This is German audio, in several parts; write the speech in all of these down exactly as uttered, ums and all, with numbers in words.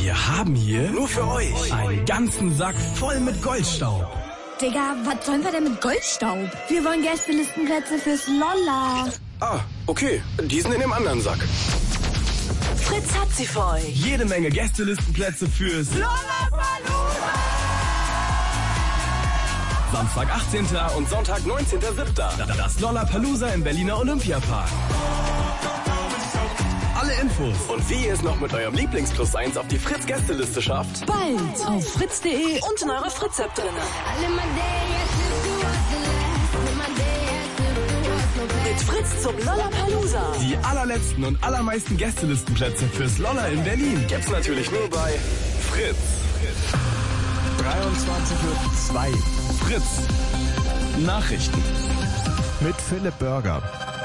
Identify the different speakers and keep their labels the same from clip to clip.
Speaker 1: Wir haben hier nur für euch einen ganzen Sack voll mit Goldstaub.
Speaker 2: Digga, was sollen wir denn mit Goldstaub? Wir wollen Gästelistenplätze fürs Lolla.
Speaker 1: Ah, okay. Die sind in dem anderen Sack.
Speaker 3: Fritz hat sie für euch.
Speaker 1: Jede Menge Gästelistenplätze fürs
Speaker 3: Lollapalooza.
Speaker 1: Samstag, achtzehnten und Sonntag, neunzehnten siebten Das Lollapalooza im Berliner Olympiapark. Alle Infos und wie ihr es noch mit eurem Lieblings-Plus eins auf die Fritz-Gästeliste schafft.
Speaker 3: Bald auf fritz punkt de und in eurer Fritz-App drin. Mit Fritz zum Lollapalooza.
Speaker 1: Die allerletzten und allermeisten Gästelistenplätze fürs Lolla in Berlin gibt's natürlich nur bei Fritz.
Speaker 4: dreiundzwanzig Uhr zwei
Speaker 1: Fritz. Nachrichten.
Speaker 4: Mit Philipp Börger.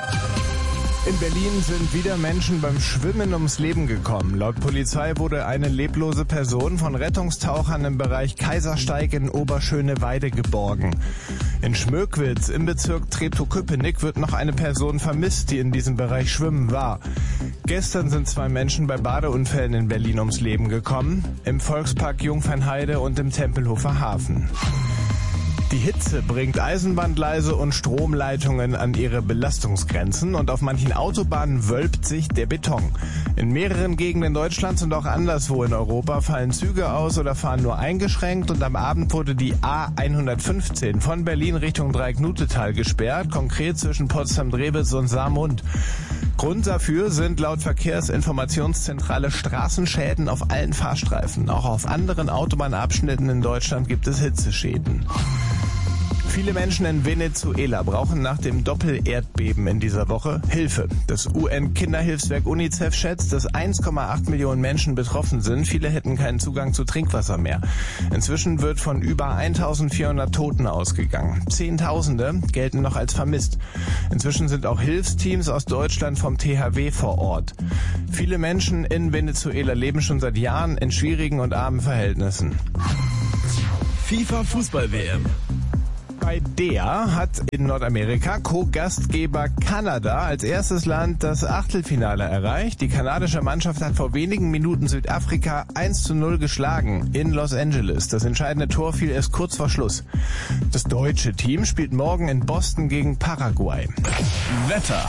Speaker 4: In Berlin sind wieder Menschen beim Schwimmen ums Leben gekommen. Laut Polizei wurde eine leblose Person von Rettungstauchern im Bereich Kaisersteig in Oberschöneweide geborgen. In Schmöckwitz im Bezirk Treptow-Köpenick wird noch eine Person vermisst, die in diesem Bereich schwimmen war. Gestern sind zwei Menschen bei Badeunfällen in Berlin ums Leben gekommen, im Volkspark Jungfernheide und im Tempelhofer Hafen. Die Hitze bringt Eisenbahngleise und Stromleitungen an ihre Belastungsgrenzen und auf manchen Autobahnen wölbt sich der Beton. In mehreren Gegenden Deutschlands und auch anderswo in Europa fallen Züge aus oder fahren nur eingeschränkt und am Abend wurde die A hundertfünfzehn von Berlin Richtung Dreiecknutetal gesperrt, konkret zwischen Potsdam-Drewitz und Saarmund. Grund dafür sind laut Verkehrsinformationszentrale Straßenschäden auf allen Fahrstreifen. Auch auf anderen Autobahnabschnitten in Deutschland gibt es Hitzeschäden. Viele Menschen in Venezuela brauchen nach dem Doppel-Erdbeben in dieser Woche Hilfe. Das U N-Kinderhilfswerk UNICEF schätzt, dass eins Komma acht Millionen Menschen betroffen sind. Viele hätten keinen Zugang zu Trinkwasser mehr. Inzwischen wird von über eintausendvierhundert Toten ausgegangen. Zehntausende gelten noch als vermisst. Inzwischen sind auch Hilfsteams aus Deutschland vom T H W vor Ort. Viele Menschen in Venezuela leben schon seit Jahren in schwierigen und armen Verhältnissen.
Speaker 1: FIFA-Fußball-W M.
Speaker 4: Bei der hat in Nordamerika Co-Gastgeber Kanada als erstes Land das Achtelfinale erreicht. Die kanadische Mannschaft hat vor wenigen Minuten Südafrika eins zu null geschlagen in Los Angeles. Das entscheidende Tor fiel erst kurz vor Schluss. Das deutsche Team spielt morgen in Boston gegen Paraguay.
Speaker 1: Wetter.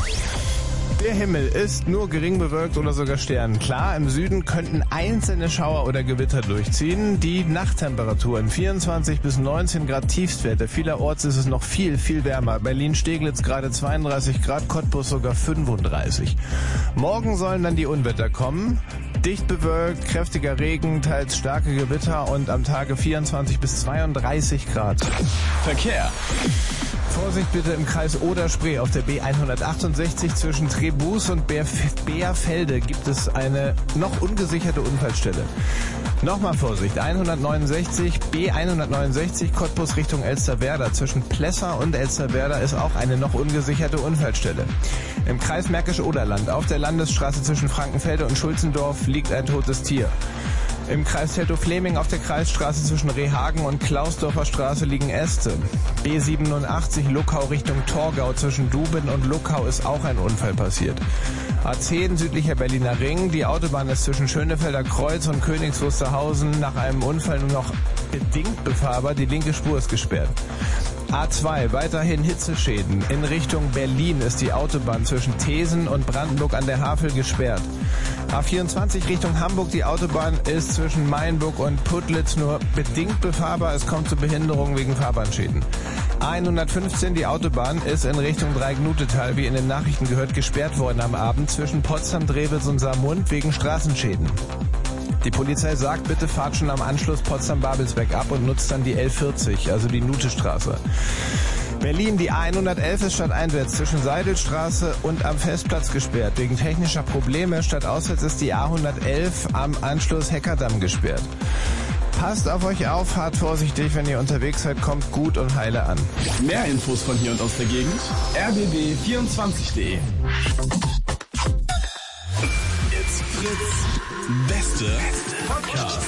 Speaker 4: Der Himmel ist nur gering bewölkt oder sogar sternenklar. Im Süden könnten einzelne Schauer oder Gewitter durchziehen. Die Nachttemperaturen vierundzwanzig bis neunzehn Grad Tiefstwerte. Vielerorts ist es noch viel, viel wärmer. Berlin-Steglitz gerade zweiunddreißig Grad, Cottbus sogar fünfunddreißig. Morgen sollen dann die Unwetter kommen. Dicht bewölkt, kräftiger Regen, teils starke Gewitter und am Tage vierundzwanzig bis zweiunddreißig Grad.
Speaker 1: Verkehr.
Speaker 4: Vorsicht bitte im Kreis Oder-Spree. Auf der B hundertachtundsechzig zwischen Trebus und Beerfelde gibt es eine noch ungesicherte Unfallstelle. Nochmal Vorsicht, hundertneunundsechzig, B hundertneunundsechzig Cottbus Richtung Elsterwerda. Zwischen Plessa und Elsterwerda ist auch eine noch ungesicherte Unfallstelle. Im Kreis Märkisch-Oderland auf der Landesstraße zwischen Frankenfelde und Schulzendorf liegt ein totes Tier. Im Kreis Teltow-Fleming auf der Kreisstraße zwischen Rehhagen und Klausdorfer Straße liegen Äste. B siebenundachtzig Luckau Richtung Torgau zwischen Duben und Luckau ist auch ein Unfall passiert. A zehn südlicher Berliner Ring, die Autobahn ist zwischen Schönefelder Kreuz und Königs Wusterhausen nach einem Unfall nur noch bedingt befahrbar, die linke Spur ist gesperrt. A zwei, weiterhin Hitzeschäden. In Richtung Berlin ist die Autobahn zwischen Thesen und Brandenburg an der Havel gesperrt. A vierundzwanzig Richtung Hamburg, die Autobahn ist zwischen Mainburg und Putlitz nur bedingt befahrbar. Es kommt zu Behinderungen wegen Fahrbahnschäden. A hundertfünfzehn, die Autobahn, ist in Richtung Dreiecknutetal, wie in den Nachrichten gehört, gesperrt worden am Abend zwischen Potsdam, Drewitz und Saarmund wegen Straßenschäden. Die Polizei sagt, bitte fahrt schon am Anschluss Potsdam-Babelsberg ab und nutzt dann die L vierzig, also die Nutestraße. Berlin, die A hundertelf ist stadteinwärts zwischen Seidelstraße und am Festplatz gesperrt. Wegen technischer Probleme stadtauswärts ist die A hundertelf am Anschluss Heckerdamm gesperrt. Passt auf euch auf, fahrt vorsichtig, wenn ihr unterwegs seid, kommt gut und heile an.
Speaker 1: Mehr Infos von hier und aus der Gegend, r b b vierundzwanzig punkt de. It's Fritz. Beste Podcasts.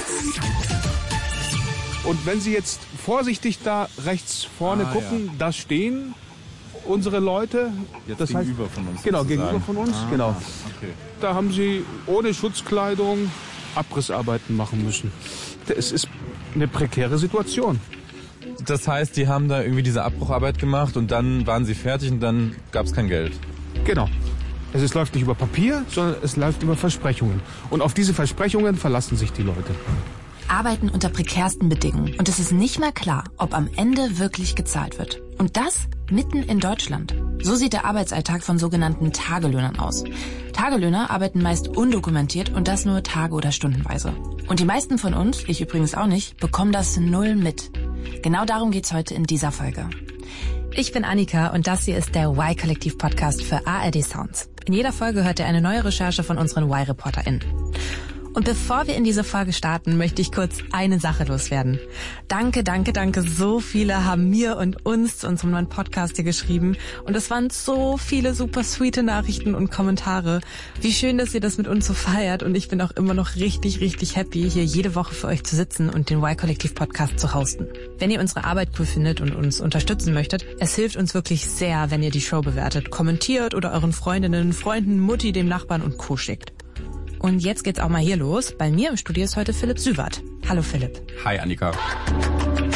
Speaker 5: Und wenn Sie jetzt vorsichtig da rechts vorne
Speaker 6: ah,
Speaker 5: gucken,
Speaker 6: ja.
Speaker 5: da stehen unsere Leute.
Speaker 6: Jetzt
Speaker 5: das
Speaker 6: gegenüber
Speaker 5: heißt,
Speaker 6: von uns.
Speaker 5: Genau,
Speaker 6: sozusagen.
Speaker 5: gegenüber von uns.
Speaker 6: Ah,
Speaker 5: genau.
Speaker 6: Okay.
Speaker 5: Da haben Sie ohne Schutzkleidung Abrissarbeiten machen müssen. Es ist eine prekäre Situation.
Speaker 6: Das heißt, die haben da irgendwie diese Abbrucharbeit gemacht und dann waren sie fertig und dann gab es kein Geld.
Speaker 5: Genau. Also es läuft nicht über Papier, sondern es läuft über Versprechungen. Und auf diese Versprechungen verlassen sich die Leute.
Speaker 7: Arbeiten unter prekärsten Bedingungen. Und es ist nicht mal klar, ob am Ende wirklich gezahlt wird. Und das mitten in Deutschland. So sieht der Arbeitsalltag von sogenannten Tagelöhnern aus. Tagelöhner arbeiten meist undokumentiert und das nur tage- oder stundenweise. Und die meisten von uns, ich übrigens auch nicht, bekommen das null mit. Genau darum geht's heute in dieser Folge. Ich bin Annika und das hier ist der Y-Kollektiv-Podcast für A R D Sounds. In jeder Folge hört ihr eine neue Recherche von unseren Y-ReporterInnen. Und bevor wir in diese Folge starten, möchte ich kurz eine Sache loswerden. Danke, danke, danke. So viele haben mir und uns zu unserem neuen Podcast hier geschrieben. Und es waren so viele super sweete Nachrichten und Kommentare. Wie schön, dass ihr das mit uns so feiert. Und ich bin auch immer noch richtig, richtig happy, hier jede Woche für euch zu sitzen und den Y-Kollektiv-Podcast zu hosten. Wenn ihr unsere Arbeit cool findet und uns unterstützen möchtet, es hilft uns wirklich sehr, wenn ihr die Show bewertet, kommentiert oder euren Freundinnen, Freunden, Mutti, dem Nachbarn und Co. schickt. Und jetzt geht's auch mal hier los. Bei mir im Studio ist heute Philipp Süwart. Hallo Philipp.
Speaker 6: Hi Annika.